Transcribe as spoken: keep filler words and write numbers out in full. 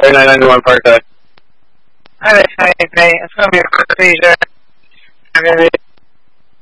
nine ninety-one Park Drive. Alright, sorry, great. It's going to be a quick seizure. I'm going to be